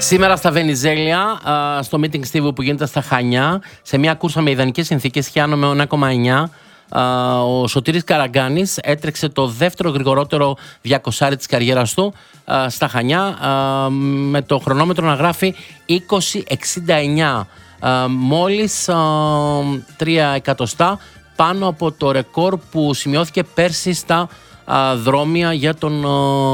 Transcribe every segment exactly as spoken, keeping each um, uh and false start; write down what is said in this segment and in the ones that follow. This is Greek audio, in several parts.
Σήμερα στα Βενιζέλια, στο meeting Steve που γίνεται στα Χανιά, σε μια κούρσα με ιδανικές συνθήκες, χιάνο με ένα κόμμα εννιά, ο Σωτήρης Καραγκάνης έτρεξε το δεύτερο γρηγορότερο διακοσάρι της καριέρας του στα Χανιά, με το χρονόμετρο να γράφει είκοσι εξήντα εννιά, μόλις τρία εκατοστά πάνω από το ρεκόρ που σημειώθηκε πέρσι στα δρόμια για τον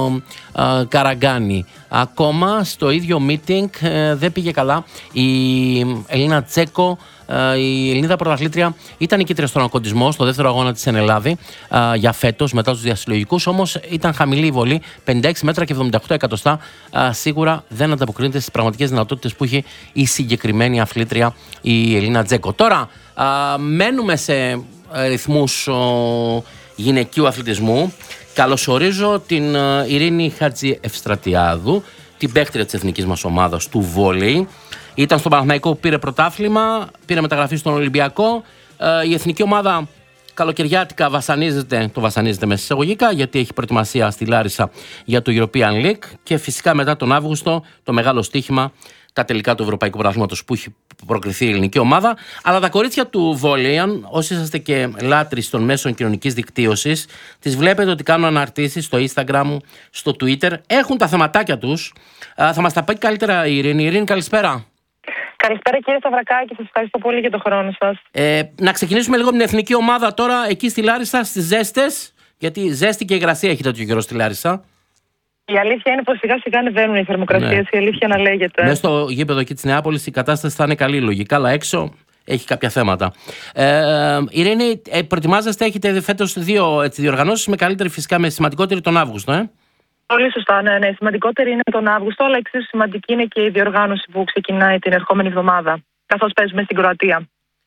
Καραγκάνη. Ακόμα στο ίδιο meeting δεν πήγε καλά η Ελίνα Τσέκο. Η Ελληνίδα πρωταθλήτρια ήταν νικήτρια στον ακοντισμό στο δεύτερο αγώνα της εν Ελλάδη για φέτος μετά τους διασυλλογικούς, όμως ήταν χαμηλή η βολή, πενήντα έξι μέτρα και εβδομήντα οκτώ εκατοστά. Σίγουρα δεν ανταποκρίνεται στις πραγματικές δυνατότητες που έχει η συγκεκριμένη αθλήτρια η Ελίνα Τσέκο. Τώρα μένουμε σε ρυθμούς γυναικείου αθλητισμού. Καλωσορίζω την Ειρήνη Χατζη-Ευστρατιάδου, την παίκτρια της εθνικής μας ομάδας του βόλεϊ. Ήταν στον Παναθηναϊκό που πήρε πρωτάθλημα, πήρε μεταγραφή στον Ολυμπιακό. Η εθνική ομάδα καλοκαιριάτικα βασανίζεται, το βασανίζεται μέσα εισαγωγικά, γιατί έχει προετοιμασία στη Λάρισα για το European League και φυσικά μετά τον Αύγουστο το μεγάλο στοίχημα, τα τελικά του Ευρωπαϊκού Πρωταθλήματος που έχει προκριθεί η ελληνική ομάδα. Αλλά τα κορίτσια του βόλεϊ, αν όσοι είσαστε και λάτρεις των μέσων κοινωνικής δικτύωσης, τις βλέπετε ότι κάνουν αναρτήσεις στο Instagram, στο Twitter, έχουν τα θεματάκια τους. Θα μας τα πει καλύτερα η Ειρήνη. Ειρήνη, καλησπέρα. Καλησπέρα κύριε Σταυρακάκη, σας ευχαριστώ πολύ για τον χρόνο σας. Ε, να ξεκινήσουμε λίγο με την εθνική ομάδα τώρα εκεί στη Λάρισα, στις ζέστες, γιατί ζέστη και υγρασία έχει τέτοιο καιρό στη Λάρισα. Η αλήθεια είναι πως σιγά σιγά ανεβαίνουν οι θερμοκρασίες, ναι. Η αλήθεια να λέγεται. Μέσα στο γήπεδο εκεί της Νεάπολης η κατάσταση θα είναι καλή λογικά, αλλά έξω έχει κάποια θέματα. Ε, Ειρήνη, ε, προετοιμάζεστε, έχετε φέτος δύο έτσι, διοργανώσεις, με καλύτερη φυσικά, με σημαντικότερη τον Αύγουστο, ε? Πολύ σωστά, ναι, ναι. Σημαντικότερη είναι τον Αύγουστο, αλλά εξίσου σημαντική είναι και η διοργάνωση που ξεκινάει την ερχόμενη εβδομάδα, καθώς παίζουμε στην Κροατία.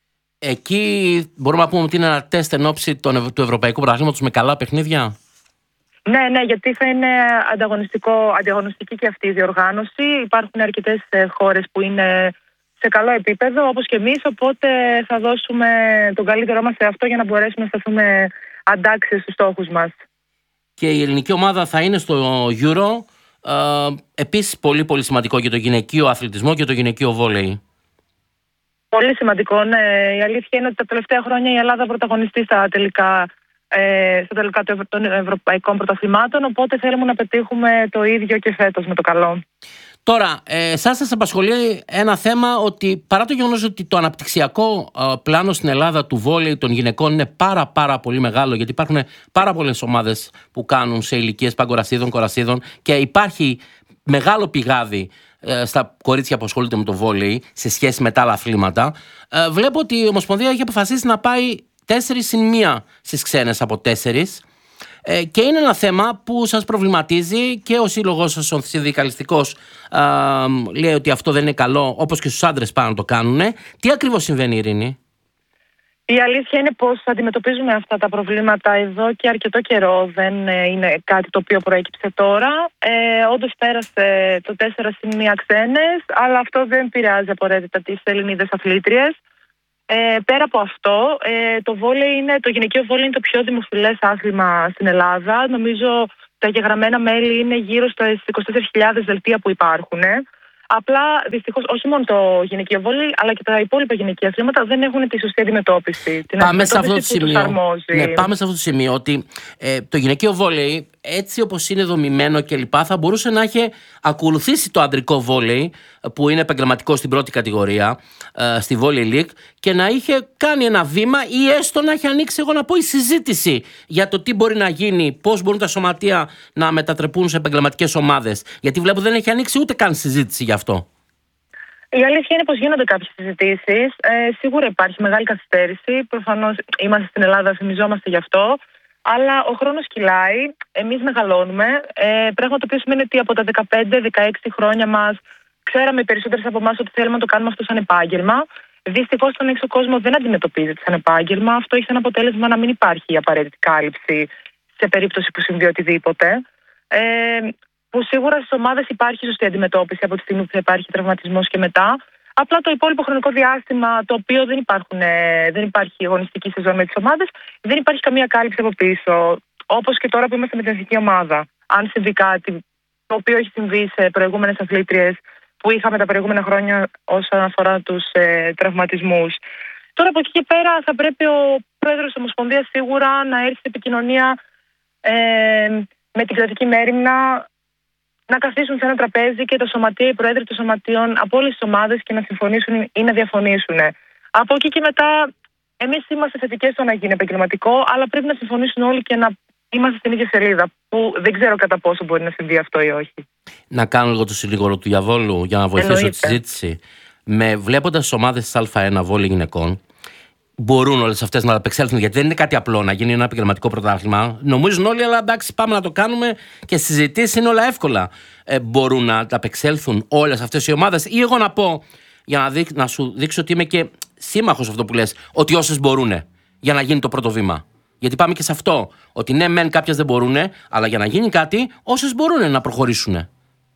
Εκεί μπορούμε να πούμε ότι είναι ένα τεστ εν ώψη του Ευρωπαϊκού Πρωταθλήματος με καλά παιχνίδια. Ναι, ναι, γιατί θα είναι ανταγωνιστικό, ανταγωνιστική και αυτή η διοργάνωση. Υπάρχουν αρκετές χώρες που είναι σε καλό επίπεδο, όπως και εμείς, οπότε θα δώσουμε τον καλύτερό μας σε αυτό για να μπορέσουμε να σταθούμε αντάξιοι στους στόχους μας. Και η ελληνική ομάδα θα είναι στο Euro, ε, επίσης πολύ πολύ σημαντικό για το γυναικείο αθλητισμό και το γυναικείο βόλεϊ. Πολύ σημαντικό, ναι. Η αλήθεια είναι ότι τα τελευταία χρόνια η Ελλάδα πρωταγωνιστεί στα τελικά, ε, στα τελικά των ευρωπαϊκών πρωταθλημάτων, οπότε θέλουμε να πετύχουμε το ίδιο και φέτος με το καλό. Τώρα, ε, εσάς σας απασχολεί ένα θέμα ότι παρά το γεγονός ότι το αναπτυξιακό ε, πλάνο στην Ελλάδα του βόλεϊ των γυναικών είναι πάρα πάρα πολύ μεγάλο, γιατί υπάρχουν πάρα πολλές ομάδες που κάνουν σε ηλικίες παγκορασίδων, κορασίδων και υπάρχει μεγάλο πηγάδι ε, στα κορίτσια που ασχολούνται με το βόλεϊ σε σχέση με τα άλλα αθλήματα. Ε, βλέπω ότι η Ομοσπονδία έχει αποφασίσει να πάει τέσσερις συν μία στις ξένες από τέσσερις. Ε, και είναι ένα θέμα που σας προβληματίζει και ο σύλλογος σας, ο συνδικαλιστικός, λέει ότι αυτό δεν είναι καλό, όπως και στους άντρες πάνε να το κάνουν. Τι ακριβώς συμβαίνει, Ειρήνη? Η αλήθεια είναι πως αντιμετωπίζουμε αυτά τα προβλήματα εδώ και αρκετό καιρό. Δεν είναι κάτι το οποίο προέκυψε τώρα. Ε, όντως πέρασε το τέσσερα συν μία ξένες, αλλά αυτό δεν επηρεάζει απαραίτητα τις Ελληνίδες αθλήτριες. Ε, πέρα από αυτό, ε, το, βόλεϊ είναι, το γυναικείο βόλεϊ είναι το πιο δημοφιλές άθλημα στην Ελλάδα. Νομίζω τα εγγεγραμμένα μέλη είναι γύρω στα είκοσι τέσσερις χιλιάδες δελτία που υπάρχουν. Απλά δυστυχώς όχι μόνο το γυναικείο βόλεϊ, αλλά και τα υπόλοιπα γυναικεία αθλήματα δεν έχουν τη σωστή αντιμετώπιση. Την πάμε, σε αυτό το σημείο, ναι, πάμε σε αυτό το σημείο ότι ε, το γυναικείο βόλεϊ, έτσι όπως είναι δομημένο κλπ, θα μπορούσε να έχει ακολουθήσει το ανδρικό βόλεϊ, που είναι επαγγελματικό στην πρώτη κατηγορία, ε, στη Volley League, και να είχε κάνει ένα βήμα ή έστω να έχει ανοίξει, εγώ να πω, η συζήτηση για το τι μπορεί να γίνει, πώς μπορούν τα σωματεία να μετατρεπούν σε επαγγελματικές ομάδες. Γιατί βλέπω δεν έχει ανοίξει ούτε καν συζήτηση γι' αυτό. Η αλήθεια είναι πως γίνονται κάποιες συζητήσεις. Ε, σίγουρα υπάρχει μεγάλη καθυστέρηση. Προφανώς είμαστε στην Ελλάδα, θυμιζόμαστε γι' αυτό. Αλλά ο χρόνος κυλάει, εμείς μεγαλώνουμε. Ε, πράγμα το οποίο σημαίνει ότι από τα δεκαπέντε δεκαέξι χρόνια μας ξέραμε οι περισσότερες από εμάς ότι θέλουμε να το κάνουμε αυτό σαν επάγγελμα. Δυστυχώς στον έξω κόσμο δεν αντιμετωπίζεται σαν επάγγελμα. Αυτό έχει σαν αποτέλεσμα να μην υπάρχει η απαραίτητη κάλυψη σε περίπτωση που συμβεί οτιδήποτε. Ε, που σίγουρα στις ομάδες υπάρχει σωστή αντιμετώπιση από τη στιγμή που θα υπάρχει τραυματισμός και μετά. Απλά το υπόλοιπο χρονικό διάστημα, το οποίο δεν, υπάρχουν, δεν υπάρχει αγωνιστική σεζόν με τις ομάδες, δεν υπάρχει καμία κάλυψη από πίσω. Όπως και τώρα που είμαστε με την εθνική ομάδα. Αν συμβεί κάτι το οποίο έχει συμβεί σε προηγούμενες αθλήτριες που είχαμε τα προηγούμενα χρόνια όσον αφορά τους ε, τραυματισμούς. Τώρα από εκεί και πέρα θα πρέπει ο πρόεδρος της Ομοσπονδίας σίγουρα να έρθει σε επικοινωνία ε, με την κρατική μέριμνα, να καθίσουν σε ένα τραπέζι και το σωματείο, οι πρόεδροι των σωματείων από όλες τις ομάδες και να συμφωνήσουν ή να διαφωνήσουν. Από εκεί και μετά, εμείς είμαστε θετικές στο να γίνει επαγγελματικό, αλλά πρέπει να συμφωνήσουν όλοι και να είμαστε στην ίδια σελίδα. Που δεν ξέρω κατά πόσο μπορεί να συμβεί αυτό ή όχι. Να κάνω λίγο το συνήγορο του διαβόλου για να βοηθήσω Εννοείται. τη συζήτηση. Με βλέποντας τις ομάδες της Α1 βόλεϊ γυναικών, μπορούν όλες αυτές να απεξέλθουν, γιατί δεν είναι κάτι απλό να γίνει ένα επαγγελματικό πρωτάθλημα. Νομίζουν όλοι, αλλά εντάξει, πάμε να το κάνουμε και συζητήσεις είναι όλα εύκολα. Ε, μπορούν να τα απεξέλθουν όλες αυτές οι ομάδες, ή εγώ να πω, για να, δείξ, να σου δείξω ότι είμαι και σύμμαχος αυτό που λες, ότι όσες μπορούν για να γίνει το πρώτο βήμα. Γιατί πάμε και σε αυτό. Ότι ναι, μεν κάποιες δεν μπορούν, αλλά για να γίνει κάτι, όσες μπορούν να προχωρήσουν.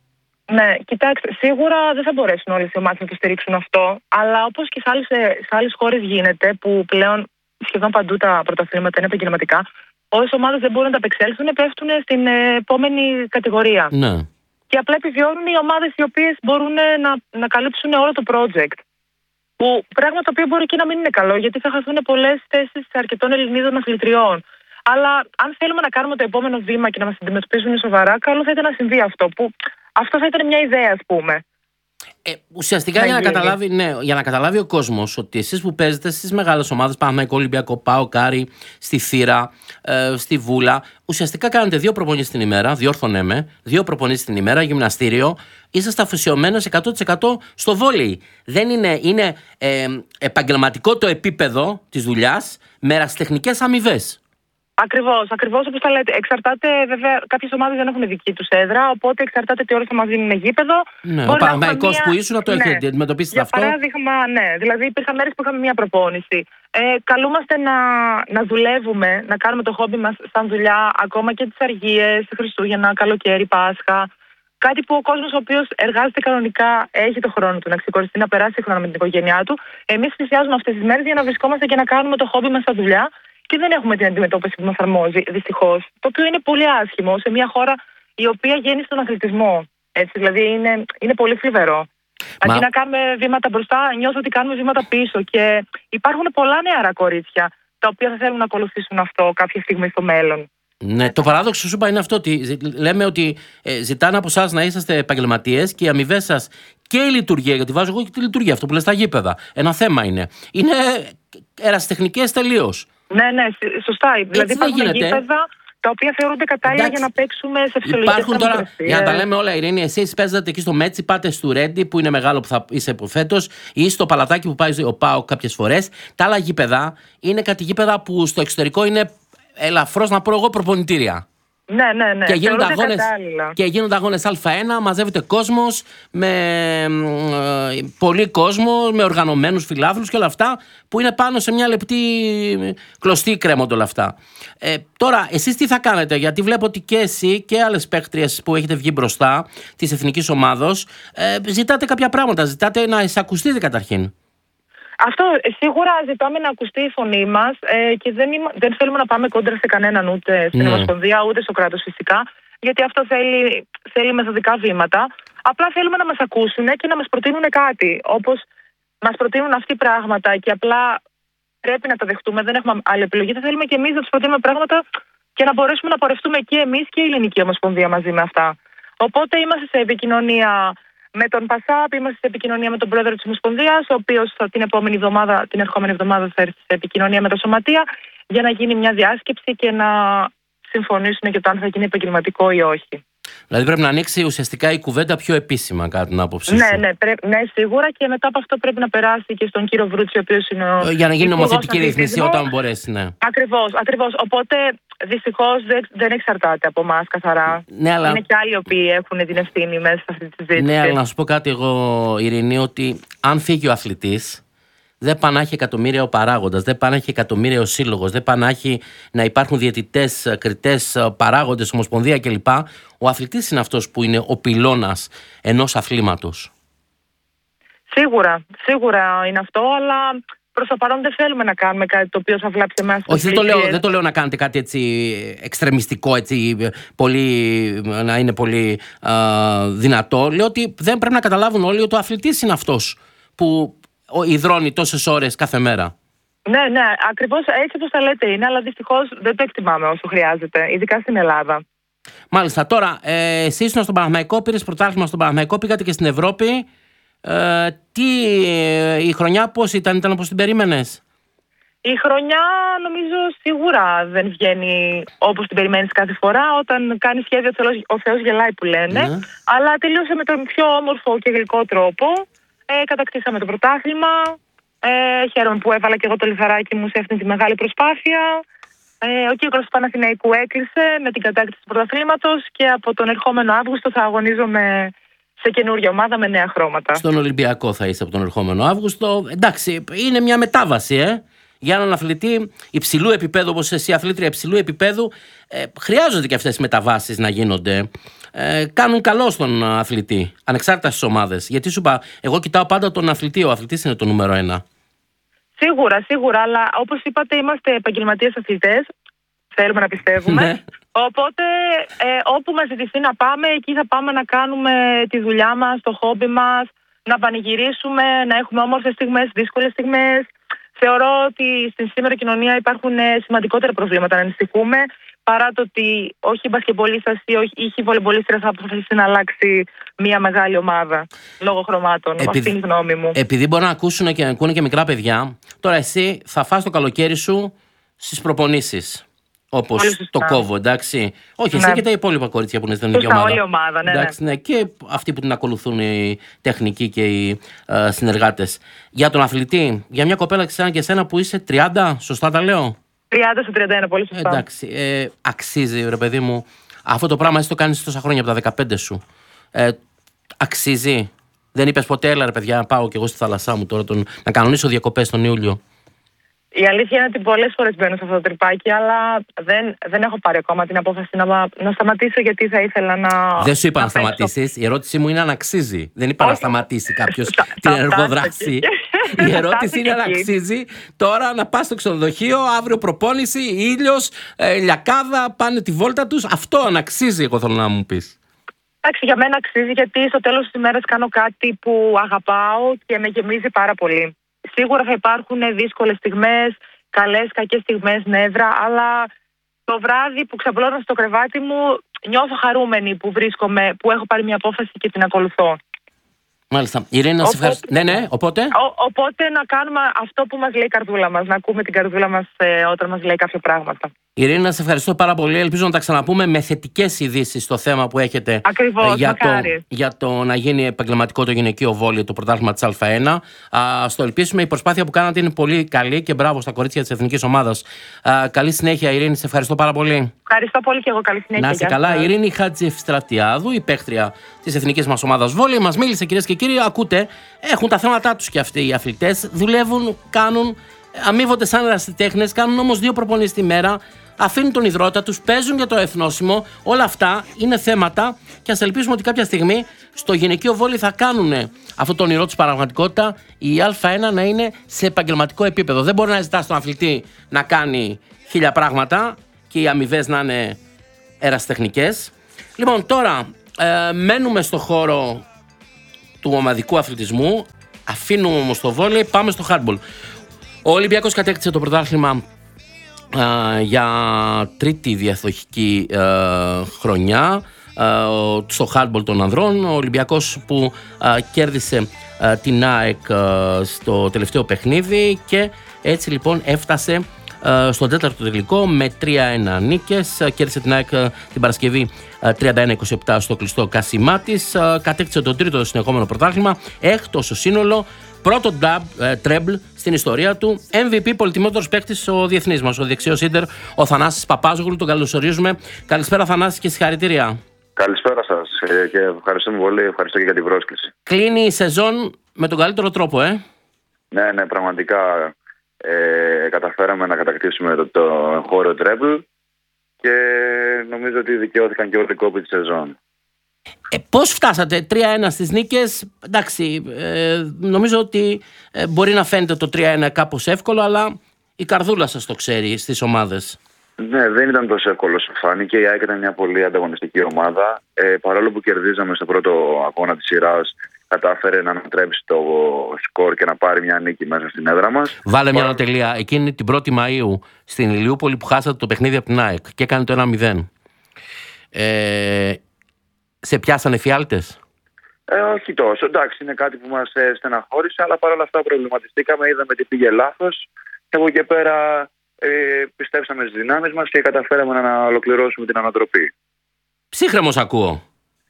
Ναι, κοιτάξτε, σίγουρα δεν θα μπορέσουν όλες οι ομάδες να το στηρίξουν αυτό, αλλά όπως και σε άλλες, σε άλλες χώρες γίνεται, που πλέον σχεδόν παντού τα πρωταθλήματα είναι επαγγελματικά, όσες ομάδες δεν μπορούν να τα απεξέλθουν, πέφτουν στην επόμενη κατηγορία. Ναι. Και απλά επιβιώνουν οι ομάδες οι οποίες μπορούν να, να καλύψουν όλο το project. Που πράγμα το οποίο μπορεί και να μην είναι καλό, γιατί θα χαθούν πολλές θέσεις αρκετών Ελληνίδων αθλητριών. Αλλά αν θέλουμε να κάνουμε το επόμενο βήμα και να μας αντιμετωπίζουν σοβαρά, καλό θα ήταν να συμβεί αυτό. Που αυτό θα ήταν μια ιδέα, ας πούμε. Ε, ουσιαστικά για να, καταλάβει, ναι, για να καταλάβει ο κόσμος ότι εσείς που παίζετε στις μεγάλες ομάδες, Παναθηναϊκό, Ολυμπιακό, ΠΑΟΚ, Άρη, στη Θύρα, ε, στη Βούλα, ουσιαστικά κάνετε δύο προπονήσεις την ημέρα, διόρθωνε με, δύο προπονήσεις την ημέρα, γυμναστήριο, είσαστε αφοσιωμένος εκατό τοις εκατό στο βόλεϊ. Δεν είναι, είναι ε, επαγγελματικό το επίπεδο της δουλειάς με ερασιτεχνικές αμοιβές. Ακριβώς, ακριβώς όπως τα λέτε. Εξαρτάται, βέβαια, κάποιες ομάδες δεν έχουν δική τους έδρα, οπότε εξαρτάται τι ώρες θα μας δίνουν γήπεδο. Ναι, ο Παναθηναϊκός μια... που ήσουν να το ναι. έχετε αντιμετωπίσει αυτό. Για παράδειγμα, ναι. Δηλαδή, υπήρχαν μέρες που είχαμε μια προπόνηση. Ε, καλούμαστε να, να δουλεύουμε, να κάνουμε το χόμπι μας σαν δουλειά, ακόμα και τις αργίες, Χριστούγεννα, καλοκαίρι, Πάσχα. Κάτι που ο κόσμος ο οποίος εργάζεται κανονικά έχει το χρόνο του να ξεκοριστεί, να περάσει χρόνο με την οικογένειά του. Εμείς θυσιάζουμε αυτές τις μέρες για να βρισκόμαστε και να κάνουμε το χόμπι μας σαν δουλειά. Και δεν έχουμε την αντιμετώπιση που μας αρμόζει, δυστυχώς. Το οποίο είναι πολύ άσχημο σε μια χώρα η οποία γέννησε στον αθλητισμό. Έτσι, δηλαδή είναι, είναι πολύ θλιβερό. Μα... Αντί να κάνουμε βήματα μπροστά, νιώθω ότι κάνουμε βήματα πίσω. Και υπάρχουν πολλά νεαρά κορίτσια τα οποία θα θέλουν να ακολουθήσουν αυτό κάποια στιγμή στο μέλλον. Ναι, το παράδοξο σου είπα είναι αυτό, ότι λέμε ότι ε, ζητάνε από εσάς να είσαστε επαγγελματίες και οι αμοιβές σας και η λειτουργία, γιατί βάζω εγώ και τη λειτουργία, αυτό που λες στα γήπεδα. Ένα θέμα είναι. Είναι ερασιτεχνικές τελείως. Ναι, ναι, σωστά. Έτσι δηλαδή υπάρχουν γήπεδα τα οποία θεωρούνται κατάλληλα. Εντάξει, για να παίξουμε σε φυσιολογικές υπάρχουν τώρα, για να τα λέμε όλα, Ειρήνη, εσείς παίζατε εκεί στο Μέτσι, πάτε στο Ρέντι που είναι μεγάλο που θα είσαι φέτος, ή στο Παλατάκι που πάει ο ΠΑΟΚ κάποιες φορές. Τα άλλα γήπεδα είναι κάτι γήπεδα που στο εξωτερικό είναι ελαφρώς, να πω εγώ, προπονητήρια. Ναι, ναι, ναι. Και γίνονται, αγώνες, και γίνονται αγώνες Α1, μαζεύεται κόσμος, με ε, πολύ κόσμο, με οργανωμένους φιλάθλους και όλα αυτά, που είναι πάνω σε μια λεπτή κλωστή κρέμονται όλα αυτά. Ε, τώρα, εσείς τι θα κάνετε, γιατί βλέπω ότι και εσύ και άλλες παίκτριες που έχετε βγει μπροστά της εθνικής ομάδος, ε, ζητάτε κάποια πράγματα, ζητάτε να εισακουστείτε καταρχήν. Αυτό σίγουρα ζητάμε να ακουστεί η φωνή μας ε, και δεν, είμα, δεν θέλουμε να πάμε κόντρα σε κανέναν, ούτε στην Ομοσπονδία ούτε στο κράτος φυσικά, γιατί αυτό θέλει, θέλει μεθοδικά βήματα. Απλά θέλουμε να μας ακούσουν και να μας προτείνουν κάτι. Όπως μας προτείνουν αυτοί πράγματα και απλά πρέπει να τα δεχτούμε, δεν έχουμε άλλη επιλογή. Θα θέλουμε και εμείς να τους προτείνουμε πράγματα και να μπορέσουμε να πορευτούμε και εμείς και η Ελληνική Ομοσπονδία μαζί με αυτά. Οπότε είμαστε σε επικοινωνία με τον ΠΑΣΑΠ, είμαστε σε επικοινωνία με τον πρόεδρο της Ομοσπονδίας, ο οποίος την επόμενη εβδομάδα, την ερχόμενη εβδομάδα θα έρθει σε επικοινωνία με τα σωματεία για να γίνει μια διάσκεψη και να συμφωνήσουν για το αν θα γίνει επαγγελματικό ή όχι. Δηλαδή πρέπει να ανοίξει ουσιαστικά η κουβέντα πιο επίσημα, κατά την άποψή σου. Ναι, ναι, πρέ, ναι, σίγουρα, και μετά από αυτό πρέπει να περάσει και στον κύριο Βρούτσι, ο οποίος είναι ο. Για να γίνει νομοθετική ρύθμιση όταν μπορέσει, ναι. Ακριβώς, ακριβώς. Οπότε δυστυχώς δεν, δεν εξαρτάται από εμάς καθαρά. Ναι, αλλά... Είναι και άλλοι οι οποίοι έχουν την ευθύνη μέσα σε αυτή τη συζήτηση. Ναι, αλλά να σου πω κάτι εγώ, Ειρηνή, ότι αν φύγει ο αθλητής, δεν πάνε να έχει εκατομμύρια ο παράγοντας, δεν πάνε να έχει εκατομμύρια ο σύλλογος, δεν πάνε να έχει να υπάρχουν διαιτητές, κριτές, παράγοντες, ομοσπονδία κλπ. Ο αθλητής είναι αυτός που είναι ο πυλώνας ενός αθλήματος. Σίγουρα, σίγουρα είναι αυτό, αλλά προς το παρόν δεν θέλουμε να κάνουμε κάτι το οποίο θα βλάψει εμάς. Όχι, δεν το, λέω, δεν το λέω να κάνετε κάτι έτσι εξτρεμιστικό, έτσι, πολύ, να είναι πολύ α, δυνατό. Λέω ότι δεν πρέπει να καταλάβουν όλοι ότι ο αθλητής είναι αυτός που υδρώνει τόσες ώρες κάθε μέρα. Ναι, ναι, ακριβώς έτσι όπως τα λέτε είναι, αλλά δυστυχώς δεν το εκτιμάμε όσο χρειάζεται, ειδικά στην Ελλάδα. Μάλιστα. Τώρα, ε, εσύ ήσουν στον Παναθηναϊκό, πήρες πρωτάθλημα στον Παναθηναϊκό, πήγατε και στην Ευρώπη. Ε, τι, η χρονιά πώς ήταν, ήταν όπως την περίμενες? Η χρονιά νομίζω σίγουρα δεν βγαίνει όπως την περιμένεις κάθε φορά. Όταν κάνεις σχέδιο ο Θεός γελάει που λένε. Ναι. Αλλά τελείωσε με τον πιο όμορφο και γλυκό τρόπο. Ε, κατακτήσαμε το πρωτάθλημα. Ε, χαίρομαι που έβαλα και εγώ το λιθαράκι μου σε αυτή τη μεγάλη προσπάθεια. Ε, ο κύκλος του Παναθηναϊκού έκλεισε με την κατάκτηση του πρωταθλήματος και από τον ερχόμενο Αύγουστο θα αγωνίζομαι σε καινούργια ομάδα με νέα χρώματα. Στον Ολυμπιακό θα είσαι από τον ερχόμενο Αύγουστο. Εντάξει, είναι μια μετάβαση, ε. Για έναν αθλητή υψηλού επίπεδου, όπως εσύ, αθλήτρια υψηλού επίπεδου, ε, χρειάζονται και αυτές οι μεταβάσεις να γίνονται. Ε, κάνουν καλό στον αθλητή, ανεξάρτητα στις ομάδες. Γιατί σου είπα, εγώ κοιτάω πάντα τον αθλητή, ο αθλητής είναι το νούμερο ένα. Σίγουρα, σίγουρα, αλλά όπως είπατε, είμαστε επαγγελματίες αθλητές. Θέλουμε να πιστεύουμε. Ναι. Οπότε, ε, όπου μας ζητηθεί να πάμε, εκεί θα πάμε να κάνουμε τη δουλειά μας, το χόμπι μας, να πανηγυρίσουμε, να έχουμε όμορφες στιγμές, δύσκολες στιγμές. Θεωρώ ότι στην σήμερα κοινωνία υπάρχουν σημαντικότερα προβλήματα να ανησυχούμε, παρά το ότι όχι η μπασκετμπολίστας ή όχι η βολεμπολίστρια θα αποφασίσει να αλλάξει μια μεγάλη ομάδα λόγω χρωμάτων. Επειδή, αυτή είναι η γνώμη μου. Επειδή μπορεί να ακούσουν και να ακούνε και μικρά παιδιά, τώρα εσύ θα φας το καλοκαίρι σου στις προπονήσεις. Όπως το κόβω, εντάξει. Όχι, εσύ ναι. Και τα υπόλοιπα κορίτσια που είναι στην ίδια ομάδα. Όλη ομάδα, ναι, εντάξει, ναι. Και αυτοί που την ακολουθούν, οι τεχνικοί και οι ε, συνεργάτες. Για τον αθλητή, για μια κοπέλα ξένα και εσένα που είσαι τριάντα, σωστά τα λέω? τριάντα στο τριάντα ένα, πολύ σωστά. Εντάξει, ε, αξίζει, ρε παιδί μου. Αυτό το πράγμα εσύ το κάνεις τόσα χρόνια από τα δεκαπέντε σου. Ε, αξίζει. Δεν είπες ποτέ, έλα ρε παιδιά, να πάω κι εγώ στη θάλασσά μου τώρα, τον, να κανονίσω διακοπές τον Ιούλιο? Η αλήθεια είναι ότι πολλές φορές μπαίνω σε αυτό το τρυπάκι, αλλά δεν, δεν έχω πάρει ακόμα την απόφαση να, να σταματήσω, γιατί θα ήθελα να. Δεν σου είπα να, να σταματήσεις. Η ερώτησή μου είναι αν αξίζει. Δεν είπα όχι. Να σταματήσει κάποιος την εργοδράση. Η ερώτηση είναι αν αξίζει τώρα να πας στο ξενοδοχείο, αύριο προπόνηση, ήλιος, ε, λιακάδα, πάνε τη βόλτα τους. Αυτό αν αξίζει, εγώ θέλω να μου πεις. Εντάξει, για μένα αξίζει, γιατί στο τέλος της ημέρας κάνω κάτι που αγαπάω και με γεμίζει πάρα πολύ. Σίγουρα θα υπάρχουν δύσκολες στιγμές, καλές, κακές στιγμές, νεύρα, αλλά το βράδυ που ξαπλώνω στο κρεβάτι μου νιώθω χαρούμενη που βρίσκομαι, που έχω πάρει μια απόφαση και την ακολουθώ. Μάλιστα. Ειρήνη, να σε ευχαριστώ. Ναι, ναι, οπότε. Ο, οπότε να κάνουμε αυτό που μας λέει η καρδούλα μας, να ακούμε την καρδούλα μας ε, όταν μας λέει κάποια πράγματα. Ειρήνη, να σε ευχαριστώ πάρα πολύ. Ελπίζω να τα ξαναπούμε με θετικές ειδήσεις στο θέμα που έχετε. Ακριβώς, για, το, μακάρι. για το να γίνει επαγγελματικό το γυναικείο βόλεϊ, το πρωτάθλημα της Α1. Α, στο ελπίσουμε. Η προσπάθεια που κάνατε είναι πολύ καλή και μπράβο στα κορίτσια της εθνικής ομάδας. Α, καλή συνέχεια, Ειρήνη, σε ευχαριστώ πάρα πολύ. Ευχαριστώ πολύ και εγώ. Καλή συνέχεια. Να είστε καλά. Η Ειρήνη Χατζηφστρατιάδου, η παίκτρια της εθνικής μας ομάδας βόλεϊ, μας μίλησε, κυρίες και κύριοι. Ακούτε, έχουν τα θέματα τους και αυτοί οι αθλητές. Δουλεύουν, κάνουν, αμείβονται σαν ερασιτέχνες, κάνουν όμως δύο προπονήσεις τη μέρα. Αφήνουν τον υδρότα τους, παίζουν για το εθνόσημο. Όλα αυτά είναι θέματα και ας ελπίσουμε ότι κάποια στιγμή στο γυναικείο βόλεϊ θα κάνουν αυτό το όνειρό τους πραγματικότητα, η Α1 να είναι σε επαγγελματικό επίπεδο. Δεν μπορεί να ζητά στον αθλητή να κάνει χίλια πράγματα και οι αμοιβές να είναι ερασιτεχνικές. Λοιπόν, τώρα ε, μένουμε στο χώρο του ομαδικού αθλητισμού. Αφήνουμε όμως το βόλεϊ, πάμε στο hardball. Ο Ολυμπιακός κατέκτησε το πρωτάθλημα Uh, για τρίτη διαδοχική uh, χρονιά uh, στο hardball των ανδρών. Ο Ολυμπιακός που uh, κέρδισε uh, την ΑΕΚ uh, στο τελευταίο παιχνίδι και έτσι λοιπόν έφτασε uh, στον τέταρτο τελικό με τρία ένα νίκες. Uh, κέρδισε την ΑΕΚ uh, την Παρασκευή uh, τριάντα ένα είκοσι επτά στο κλειστό κάσιμά της. Uh, κατέκτησε το τρίτο συνεχόμενο πρωτάθλημα, έκτο στο σύνολο. Πρώτο τρέμπλ στην ιστορία του. εμ βι πι, πολυτιμότερος παίκτης ο διεθνής μας, ο δεξιός ίντερ, ο Θανάσης Παπάζογλου. Τον καλωσορίζουμε. Καλησπέρα, Θανάση, και συγχαρητήρια. Καλησπέρα σας και ευχαριστούμε πολύ. Ευχαριστώ και για την πρόσκληση. Κλείνει η σεζόν με τον καλύτερο τρόπο, ε. Ναι, ναι, πραγματικά ε, καταφέραμε να κατακτήσουμε το, το εγχώριο τρέμπλ και νομίζω ότι δικαιώθηκαν και όλοι οι κόποι της σεζόν. Ε, πώς φτάσατε τρία ένα στις νίκες? Εντάξει, ε, νομίζω ότι ε, μπορεί να φαίνεται το τρία ένα κάπως εύκολο, αλλά η καρδούλα σας το ξέρει στις ομάδες. Ναι, δεν ήταν τόσο εύκολο όσο φάνηκε. Η ΑΕΚ ήταν μια πολύ ανταγωνιστική ομάδα. Ε, παρόλο που κερδίζαμε στο πρώτο αγώνα της σειράς, κατάφερε να ανατρέψει το σκορ και να πάρει μια νίκη μέσα στην έδρα μας. Βάλε μια ανατελεία. Εκείνη την πρώτη Μαΐου στην Ηλιούπολη που χάσατε το παιχνίδι από την ΑΕΚ και έκανε το ένα μηδέν. Ε, σε πιάσανε φιάλτες? Ε, όχι τόσο. Εντάξει, είναι κάτι που μας ε, στεναχώρησε, αλλά παρόλα αυτά προβληματιστήκαμε, είδαμε τι πήγε λάθος. Και από εκεί πέρα ε, πιστέψαμε στις δυνάμεις μας και καταφέραμε να ολοκληρώσουμε την ανατροπή. Ψύχρεμος ακούω.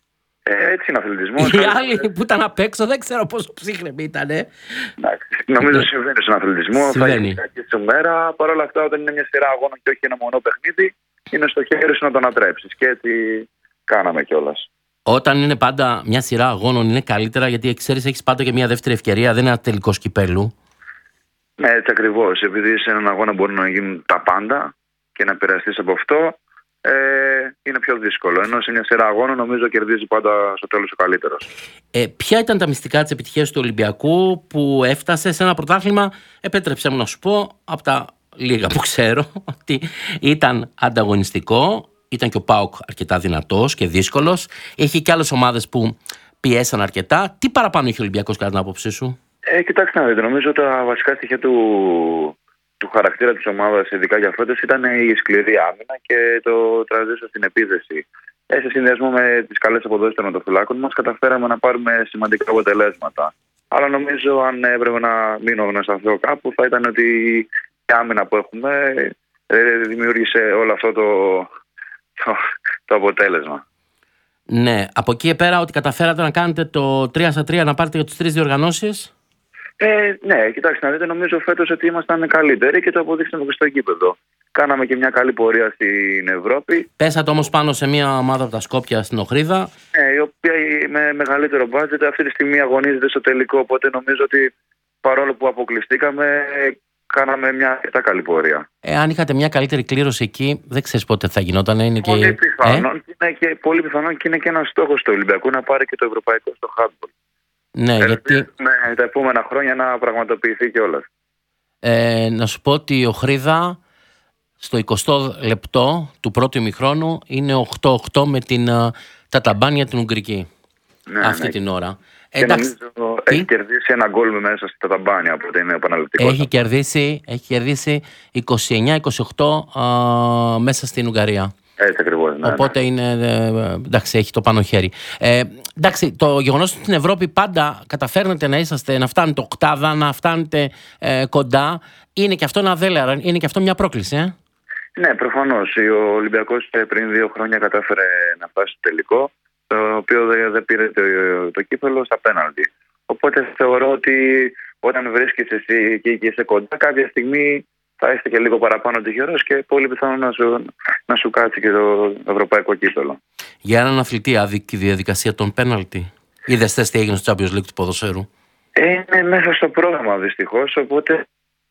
Ε, έτσι είναι αθλητισμός. Οι άλλοι που ήταν απ' έξω δεν ξέρω πόσο ψύχρεμοι ήταν. Ε. Νομίζω συμβαίνει στον αθλητισμό. Συμβαίνει. Θα είναι κακή σου μέρα. Παρ' όλα αυτά, όταν είναι μια σειρά αγώνων και όχι ένα μονό παιχνίδι, είναι στο χέρι σου να τον ανατρέψεις. Και έτσι κάναμε κιόλας. Όταν είναι πάντα μια σειρά αγώνων, είναι καλύτερα γιατί ξέρεις, έχεις πάντα και μια δεύτερη ευκαιρία. Δεν είναι ένα τελικό κυπέλου. Ναι, έτσι ακριβώς. Επειδή σε έναν αγώνα μπορούν να γίνουν τα πάντα και να επηρεαστείς από αυτό, ε, είναι πιο δύσκολο. Ενώ σε μια σειρά αγώνων νομίζω κερδίζει πάντα στο τέλος ο καλύτερος. Ε, ποια ήταν τα μυστικά της επιτυχίας του Ολυμπιακού που έφτασε σε ένα πρωτάθλημα, επέτρεψέ μου να σου πω, από τα λίγα που ξέρω, ότι ήταν ανταγωνιστικό, ήταν και ο ΠΑΟΚ αρκετά δυνατός και δύσκολος, έχει και άλλες ομάδες που πιέσαν αρκετά. Τι παραπάνω είχε ο Ολυμπιακός κατά την άποψή σου? Ε, κοιτάξτε να δείτε, νομίζω τα βασικά στοιχεία του, του χαρακτήρα της ομάδας, ειδικά για φέτος, ήταν η σκληρή άμυνα και το transition στην επίθεση. Ε, σε συνδυασμό με τις καλές αποδόσεις των οτοφυλάκων μας, καταφέραμε να πάρουμε σημαντικά αποτελέσματα. Αλλά νομίζω, αν έπρεπε να μείνω να σταθώ κάπου, θα ήταν ότι η άμυνα που έχουμε ε, δημιούργησε όλο αυτό το, το, το αποτέλεσμα. Ναι, από εκεί πέρα ότι καταφέρατε να κάνετε το τρία στα τρία, να πάρετε για τις τρεις διοργανώσεις. Ε, ναι, κοιτάξτε να δείτε, νομίζω φέτος ότι ήμασταν καλύτεροι και το αποδείξαμε και στο γήπεδο. Κάναμε και μια καλή πορεία στην Ευρώπη. Πέσατε όμως πάνω σε μια ομάδα από τα Σκόπια στην Οχρίδα. Ναι, η οποία με μεγαλύτερο μπάτζετ αυτή τη στιγμή αγωνίζεται στο τελικό. Οπότε νομίζω ότι παρόλο που αποκλειστήκαμε, κάναμε μια αρκετά καλή πορεία. Ε, αν είχατε μια καλύτερη κλήρωση εκεί, δεν ξέρεις πότε θα γινόταν. Είναι πολύ, και... πιθανόν, ε? είναι και, πολύ πιθανόν και είναι και ένας στόχος του Ολυμπιακού να πάρει και το ευρωπαϊκό στο handball. Ναι, ε, γιατί... Με τα επόμενα χρόνια να πραγματοποιηθεί κιόλας. Ε, να σου πω ότι ο Χρίδα στο εικοστό λεπτό του πρώτου ημιχρόνου είναι οκτώ οκτώ με την, uh, τα ταμπάνια την Ουγγρική. Ναι, αυτή ναι. την ώρα. Και εντάξει, νομίζω τι? Έχει κερδίσει ένα γκολ μέσα στα ταμπάνια, οπότε είναι επαναληπτικό. Έχει κερδίσει, έχει κερδίσει είκοσι εννιά είκοσι οκτώ uh, μέσα στην Ουγγαρία. Έτσι ακριβώς. Ναι, οπότε ναι. είναι. Ε, εντάξει, έχει το πάνω χέρι. Ε, εντάξει, το γεγονός ότι στην Ευρώπη πάντα καταφέρνετε να είσαστε, να φτάνετε οκτάδα, να φτάνετε ε, κοντά, είναι και αυτό ένα δέλεαρο, είναι και αυτό μια πρόκληση, ε? Ναι, προφανώς. Ο Ολυμπιακός πριν δύο χρόνια κατάφερε να φτάσει στο τελικό, το οποίο δεν πήρε το, το κύπελο στα πέναλτι. Οπότε θεωρώ ότι όταν βρίσκεσαι εσύ εκεί και είσαι κοντά, κάποια στιγμή θα είστε και λίγο παραπάνω τυχερός και πολύ πιθανό να σου, να σου κάτσει και το ευρωπαϊκό κύπελο. Για έναν αθλητή άδικη διαδικασία των πέναλτι. Είδες θες τι έγινε στο Champions League του ποδοσφαίρου? Ε, είναι μέσα στο πρόγραμμα δυστυχώς, οπότε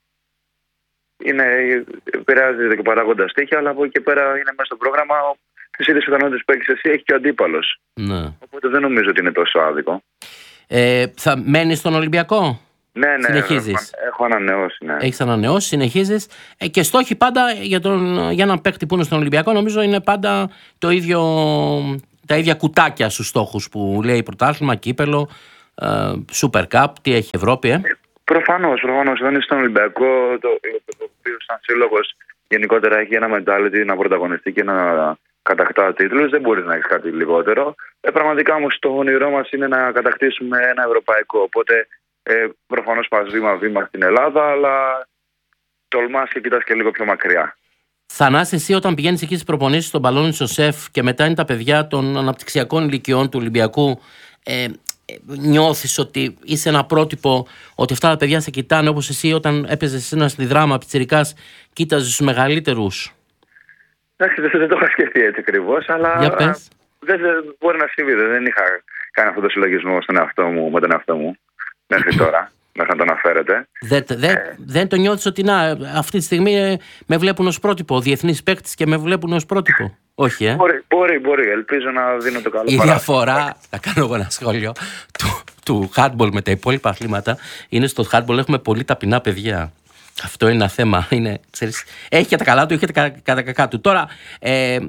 είναι, επηρεάζεται και παράγοντα στοιχεία, αλλά από εκεί και πέρα είναι μέσα στο πρόγραμμα. Τις ίδιες πιθανότητες που έχεις εσύ έχει και ο αντίπαλος. Ναι. Οπότε δεν νομίζω ότι είναι τόσο άδικο. Ε, θα μένεις στον Ολυμπιακό? Ναι, ναι. Συνεχίζεις? Έχω, έχω ανανεώσει, ναι. Έχεις ανανεώσει, συνεχίζεις. Ε, και στόχοι πάντα για, τον, για έναν παίκτη που είναι στον Ολυμπιακό, νομίζω είναι πάντα το ίδιο, τα ίδια κουτάκια στους στόχους που λέει πρωτάθλημα, κύπελο, ε, Super Cup, τι έχει Ευρώπη, ε. Προφανώς, προφανώς. Όταν είσαι στον Ολυμπιακό, το, το οποίο σαν σύλλογος γενικότερα έχει ένα mentality να πρωταγωνιστεί και να κατακτά τίτλους, δεν μπορείς να έχεις κάτι λιγότερο. Ε, πραγματικά όμως το όνειρό μας είναι να κατακτήσουμε ένα ευρωπαϊκό. Οπότε ε, προφανώς πας βήμα-βήμα στην Ελλάδα, αλλά τολμάς και κοιτάς και λίγο πιο μακριά. Θανάση, εσύ όταν πηγαίνεις εκεί στις προπονήσεις στον Παλώνη στο ΣΕΦ και μετά είναι τα παιδιά των αναπτυξιακών ηλικιών του Ολυμπιακού, ε, νιώθεις ότι είσαι ένα πρότυπο, ότι αυτά τα παιδιά σε κοιτάνε όπως εσύ όταν έπαιζες ένα στη δράμα πιτσιρικάς, κοίταζες τους μεγαλύτερους? Εντάξει, δεν, δεν το είχα σκεφτεί έτσι ακριβώς, αλλά Για πες. Δεν, δεν μπορεί να συμβεί. Δεν είχα κάνει αυτό το συλλογισμό στον εαυτό μου, με τον εαυτό μου μέχρι τώρα. μέχρι να το αναφέρετε. Δεν, δεν, ε. δεν το νιώθεις ότι να, αυτή τη στιγμή με βλέπουν ως πρότυπο, διεθνείς παίκτης και με βλέπουν ως πρότυπο? Όχι, ε. Μπορεί, μπορεί, μπορεί. Ελπίζω να δίνω το καλό. Η διαφορά, θα κάνω εγώ ένα σχόλιο, του, του handball με τα υπόλοιπα αθλήματα είναι στο handball έχουμε πολύ ταπεινά παιδιά. Αυτό είναι ένα θέμα. Είναι, ξέρεις, έχει και τα καλά του, έχει και τα, τα κακά του. Τώρα, ε,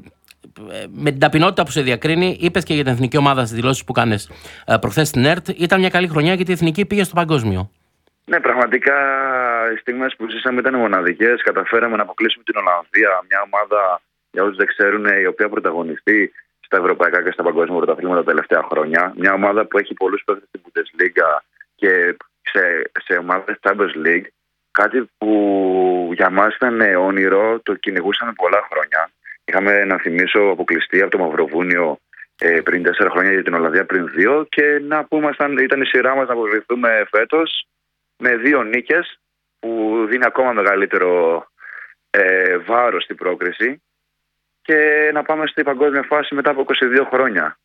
με την ταπεινότητα που σε διακρίνει, είπες και για την εθνική ομάδα στις δηλώσεις που κάνες προχθές στην ΕΡΤ, ήταν μια καλή χρονιά γιατί η εθνική πήγε στο παγκόσμιο. Ναι, πραγματικά οι στιγμές που ζήσαμε ήταν μοναδικές. Καταφέραμε να αποκλείσουμε την Ολλανδία, μια ομάδα, για όσους δεν ξέρουν, η οποία πρωταγωνιστεί στα ευρωπαϊκά και στα παγκόσμια πρωταθλήματα τα τελευταία χρόνια. Μια ομάδα που έχει πολλούς παίκτες στην Bundesliga και σε, σε ομάδες Champions League. Κάτι που για μας ήταν όνειρο, το κυνηγούσαμε πολλά χρόνια. Είχαμε, να θυμίσω, αποκλειστεί από το Μαυροβούνιο ε, πριν τέσσερα χρόνια, για την Ολλανδία πριν δύο. Και να πούμε, ήταν η σειρά μας να αποκλειστούμε φέτος με δύο νίκες, που δίνει ακόμα μεγαλύτερο ε, βάρος στην πρόκριση, και να πάμε στην παγκόσμια φάση μετά από είκοσι δύο χρόνια.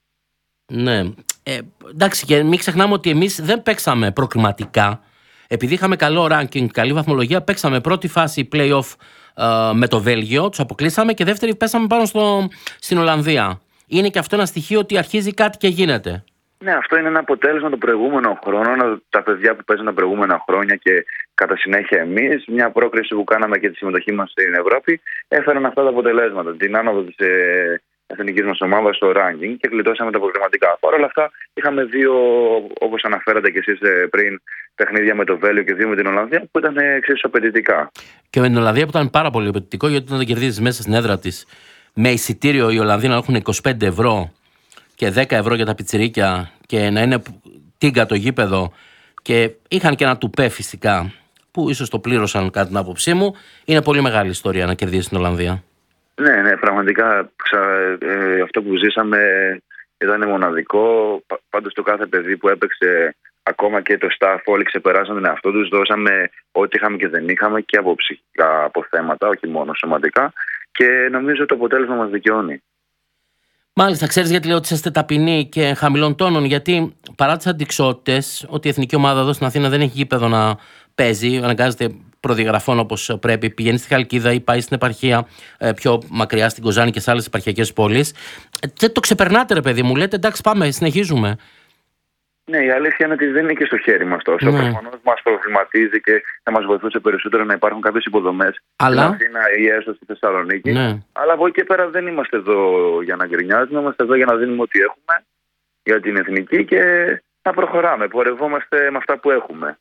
Ναι. Ε, εντάξει, και μην ξεχνάμε ότι εμείς δεν παίξαμε προκριματικά. Επειδή είχαμε καλό ranking, καλή βαθμολογία, παίξαμε πρώτη φάση play-off ε, με το Βέλγιο, τους αποκλείσαμε, και δεύτερη πέσαμε πάνω στο, στην Ολλανδία. Είναι και αυτό ένα στοιχείο ότι αρχίζει κάτι και γίνεται. Ναι, αυτό είναι ένα αποτέλεσμα των προηγούμενων χρόνων, τα παιδιά που παίζουν τα προηγούμενα χρόνια και κατά συνέχεια εμείς. Μια πρόκριση που κάναμε και τη συμμετοχή μας στην Ευρώπη έφεραν αυτά τα αποτελέσματα. Την άνοδο της ε, εθνικής μας ομάδας στο ranking και γλιτώσαμε τα προκριματικά. Παρ' όλα αυτά, είχαμε δύο, όπως αναφέρατε και εσείς ε, πριν, παιχνίδια με το Βέλγιο και δύο με την Ολλανδία που ήταν εξίσου απαιτητικά. Και με την Ολλανδία που ήταν πάρα πολύ απαιτητικό, γιατί όταν το κερδίζεις μέσα στην έδρα της, με εισιτήριο οι Ολλανδοί να έχουν είκοσι πέντε ευρώ και δέκα ευρώ για τα πιτσιρίκια και να είναι τίγκα το γήπεδο, και είχαν και ένα τουπέ φυσικά που ίσως το πλήρωσαν κατά την άποψή μου, είναι πολύ μεγάλη ιστορία να κερδίσει την Ολλανδία. Ναι, ναι, πραγματικά ξα, ε, αυτό που ζήσαμε ήταν μοναδικό. Πάντως το κάθε παιδί που έπαιξε, ακόμα και το staff, όλοι ξεπεράσαν τον εαυτό τους, δώσαμε ό,τι είχαμε και δεν είχαμε, και από ψυχικά αποθέματα, όχι μόνο σωματικά, και νομίζω το αποτέλεσμα μας δικαιώνει. Μάλιστα, ξέρεις γιατί λέω ότι είστε ταπεινοί και χαμηλών τόνων? Γιατί παρά τις αντικσότητες, ότι η εθνική ομάδα εδώ στην Αθήνα δεν έχει γήπεδο να παίζει, αναγκάζεται προδιαγραφών όπως πρέπει, πηγαίνει στη Χαλκίδα ή πάει στην επαρχία πιο μακριά, στην Κοζάνη και σε άλλες επαρχιακές πόλεις. Δεν το ξεπερνάτε, ρε παιδί μου, λέτε εντάξει, πάμε, συνεχίζουμε. Ναι, η αλήθεια είναι ότι δεν είναι και στο χέρι μας τόσο. Ναι. Προφανώς μας προβληματίζει και θα μας βοηθούσε περισσότερο να υπάρχουν κάποιες υποδομές Αλλά... στην Αθήνα ή έστω στη Θεσσαλονίκη. Ναι. Αλλά από εκεί και πέρα δεν είμαστε εδώ για να γκρινιάζουμε, είμαστε εδώ για να δίνουμε ό,τι έχουμε για την εθνική και να προχωράμε. Πορευόμαστε με αυτά που έχουμε.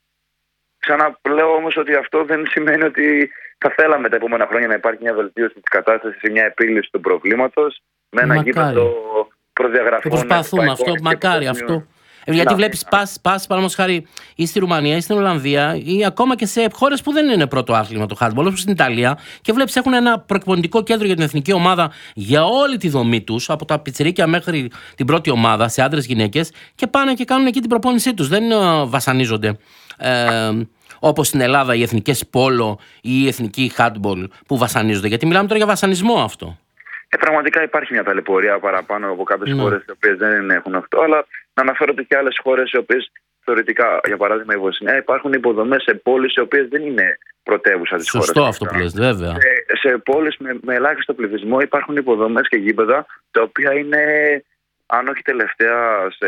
Ξαναπλέω όμως ότι αυτό δεν σημαίνει ότι θα θέλαμε τα επόμενα χρόνια να υπάρχει μια βελτίωση της κατάστασης ή μια επίλυση του προβλήματος με ένα γήπεδο προδιαγραφών. Το προσπαθούμε αυτό, μακάρι αυτό. Γιατί βλέπεις, πας, πας παραδείγματος χάρη ή στη Ρουμανία ή στην Ολλανδία ή ακόμα και σε χώρες που δεν είναι πρώτο άθλημα το handball, όπως στην Ιταλία, και βλέπεις έχουν ένα προεκπονητικό κέντρο για την εθνική ομάδα για όλη τη δομή τους, από τα πιτσιρίκια μέχρι την πρώτη ομάδα, σε άντρες γυναίκες, και πάνε και κάνουν εκεί την προπόνησή τους. Δεν uh, βασανίζονται. Ε, όπως στην Ελλάδα οι εθνικές πόλο ή οι εθνικοί handball που βασανίζονται. Γιατί μιλάμε τώρα για βασανισμό αυτό. Ε, πραγματικά υπάρχει μια ταλαιπωρία παραπάνω από κάποιες ναι. χώρες οι οποίες δεν έχουν αυτό, αλλά να αναφέρω και άλλες χώρες οι οποίες θεωρητικά, για παράδειγμα η Βοσνία, υπάρχουν υποδομές σε πόλεις οι οποίες δεν είναι πρωτεύουσα της χώρας. Σωστό αυτό που λες, βέβαια. Σε, σε πόλεις με, με ελάχιστο πληθυσμό υπάρχουν υποδομές και γήπεδα τα οποία είναι, αν όχι τελευταία σε...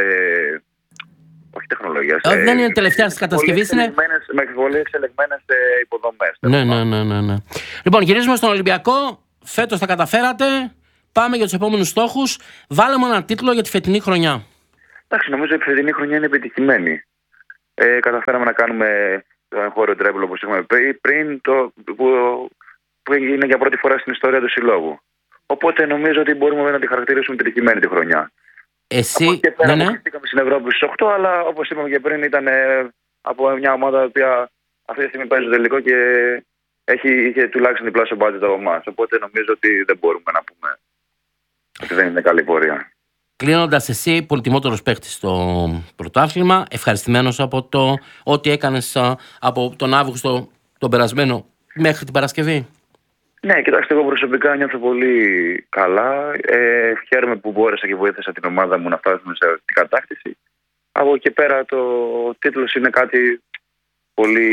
όχι τεχνολογία. Σε, δεν είναι τελευταία στις κατασκευές, είναι. Με πολύ εξελεγμένες υποδομές. Ναι, ναι, ναι, ναι, ναι. Λοιπόν, γυρίζουμε στον Ολυμπιακό. Φέτος τα καταφέρατε. Πάμε για τους επόμενους στόχους. Βάλε μου έναν τίτλο για τη φετινή χρονιά. Εντάξει, νομίζω ότι η φετινή χρονιά είναι επιτυχημένη. Ε, καταφέραμε να κάνουμε το εγχώριο τρέμπλο όπως είχαμε πει πριν, το, που, που είναι για πρώτη φορά στην ιστορία του συλλόγου. Οπότε νομίζω ότι μπορούμε να τη χαρακτηρίσουμε επιτυχημένη τη χρονιά. Εσύ, από και πέρα ναι, ναι. αποκλειστήκαμε στην Ευρώπη στις οκτώ, αλλά όπως είπαμε και πριν, ήταν από μια ομάδα που αυτή τη στιγμή παίζει το τελικό και έχει, είχε τουλάχιστον διπλάσιο budget από εμάς. Οπότε νομίζω ότι δεν μπορούμε να πούμε ότι δεν είναι καλή πορεία. Κλείνοντας, εσύ πολυτιμότερος παίκτης στο πρωτάθλημα, ευχαριστημένος από το ό,τι έκανες από τον Αύγουστο τον περασμένο μέχρι την Παρασκευή. Ναι, κοιτάξτε, εγώ προσωπικά νιώθω πολύ καλά. Ε, χαίρομαι που μπόρεσα και βοήθησα την ομάδα μου να φτάσουμε σε αυτή την κατάκτηση. Από εκεί πέρα το τίτλος είναι κάτι πολύ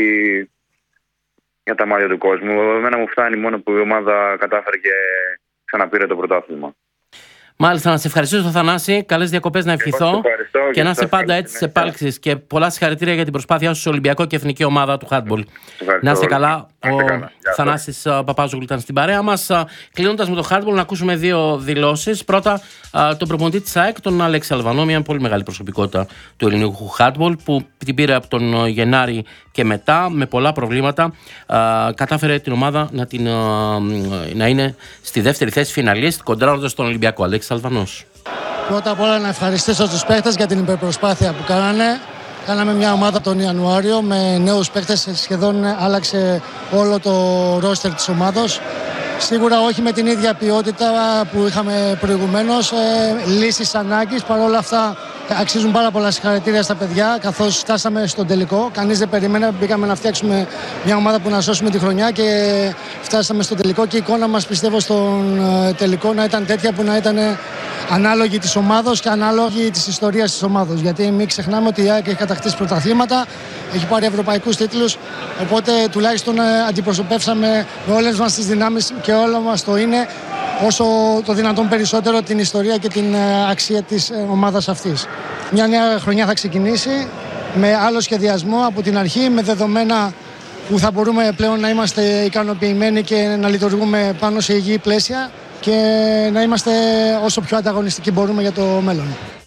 για τα μάτια του κόσμου. Εμένα μου φτάνει μόνο που η ομάδα κατάφερε και ξαναπήρε το πρωτάθλημα. Μάλιστα, να σε ευχαριστήσω, Θανάση. Καλές διακοπές να ευχηθώ. Και, και να είσαι πάντα έτσι σε επάλξεις. Και πολλά συγχαρητήρια για την προσπάθειά σου στο Ολυμπιακό και Εθνική Ομάδα του Handball. Να είσαι καλά. Ο Θανάσης Παπάζογλου ήταν στην παρέα μας. Κλείνοντας με το Handball, να ακούσουμε δύο δηλώσεις. Πρώτα, τον προπονητή της ΑΕΚ, τον Αλέξη Αλβανό, μια πολύ μεγάλη προσωπικότητα του ελληνικού Handball, που την πήρε από τον Γενάρη και μετά με πολλά προβλήματα. Κατάφερε την ομάδα να, την, να είναι στη δεύτερη θέση φιναλίστ, κοντράροντας τον Ολυμπιακό. Αλέξη Αλβανός. Πρώτα απ' όλα να ευχαριστήσω τους παίκτες για την υπερπροσπάθεια που κάνανε. Κάναμε μια ομάδα τον Ιανουάριο με νέους παίκτες, σχεδόν άλλαξε όλο το ρόστερ της ομάδος. Σίγουρα όχι με την ίδια ποιότητα που είχαμε προηγουμένως, ε, λύσεις ανάγκης. Παρ' όλα αυτά αξίζουν πάρα πολλά συγχαρητήρια στα παιδιά, καθώς φτάσαμε στον τελικό. Κανείς δεν περίμενε, μπήκαμε να φτιάξουμε μια ομάδα που να σώσουμε τη χρονιά και φτάσαμε στον τελικό, και η εικόνα μας, πιστεύω, στον τελικό να ήταν τέτοια που να ήταν ανάλογη της ομάδος και ανάλογη της ιστορίας της ομάδος. Γιατί μην ξεχνάμε ότι η ΑΕΚ έχει κατακτήσει πρωταθλήματα, έχει πάρει ευρωπαϊκούς τίτλους, οπότε τουλάχιστον αντιπροσωπεύσαμε με όλες μας τις δυνάμεις και όλα μας το είναι, όσο το δυνατόν περισσότερο, την ιστορία και την αξία της ομάδας αυτής. Μια νέα χρονιά θα ξεκινήσει με άλλο σχεδιασμό από την αρχή, με δεδομένα που θα μπορούμε πλέον να είμαστε ικανοποιημένοι και να λειτουργούμε πάνω σε υγιή πλαίσια και να είμαστε όσο πιο ανταγωνιστικοί μπορούμε για το μέλλον.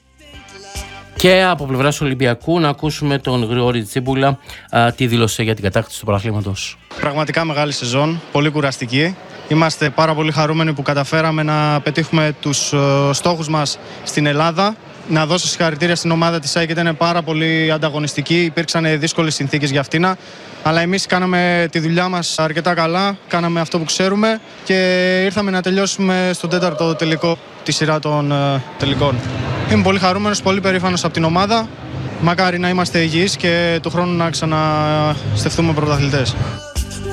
Και από πλευράς Ολυμπιακού να ακούσουμε τον Γρηγόρη Τσίμπουλα, α, τι δήλωσε για την κατάκτηση του πρωταθλήματος. Πραγματικά μεγάλη σεζόν, πολύ κουραστική. Είμαστε πάρα πολύ χαρούμενοι που καταφέραμε να πετύχουμε τους uh, στόχους μας στην Ελλάδα. Να δώσω συγχαρητήρια στην ομάδα της ΑΕΚ, ήταν πάρα πολύ ανταγωνιστική, υπήρξαν δύσκολες συνθήκες για αυτήν. Αλλά εμείς κάναμε τη δουλειά μας αρκετά καλά, κάναμε αυτό που ξέρουμε και ήρθαμε να τελειώσουμε στον τέταρτο τελικό τη σειρά των uh, τελικών. Είμαι πολύ χαρούμενος, πολύ περήφανος από την ομάδα. Μακάρι να είμαστε υγιείς και του χρόνου να ξαναστεφθούμε πρωταθλητές.